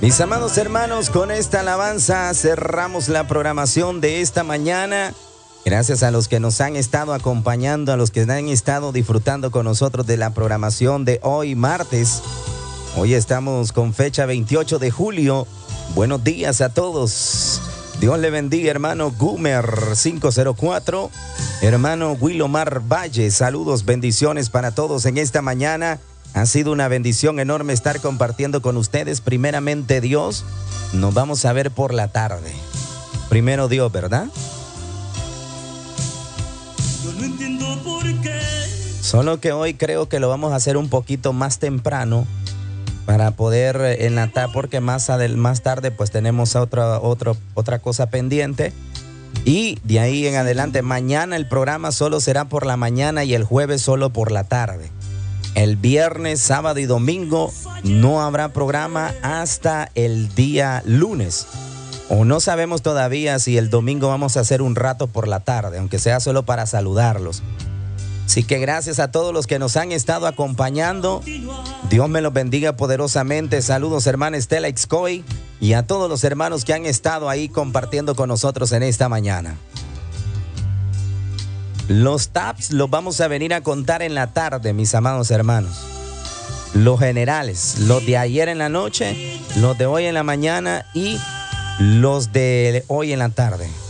Mis amados hermanos, con esta alabanza cerramos la programación de esta mañana. Gracias a los que nos han estado acompañando, a los que han estado disfrutando con nosotros de la programación de hoy martes. Hoy estamos con fecha 28 de julio. Buenos días a todos. Dios le bendiga, hermano Gumer 504, hermano Wilomar Valle. Saludos, bendiciones para todos en esta mañana. Ha sido una bendición enorme estar compartiendo con ustedes. Primeramente Dios, nos vamos a ver por la tarde. Primero Dios, ¿verdad? Yo no entiendo por qué. Solo que hoy creo que lo vamos a hacer un poquito más temprano para poder enlatar, porque más tarde pues tenemos otra cosa pendiente. Y de ahí en adelante, mañana el programa solo será por la mañana y el jueves solo por la tarde. El viernes, sábado y domingo no habrá programa hasta el día lunes. O no sabemos todavía si el domingo vamos a hacer un rato por la tarde, aunque sea solo para saludarlos. Así que gracias a todos los que nos han estado acompañando. Dios me los bendiga poderosamente. Saludos, hermana Estela Ixcoy, y a todos los hermanos que han estado ahí compartiendo con nosotros en esta mañana. Los taps los vamos a venir a contar en la tarde, mis amados hermanos. Los generales, los de ayer en la noche, los de hoy en la mañana y los de hoy en la tarde.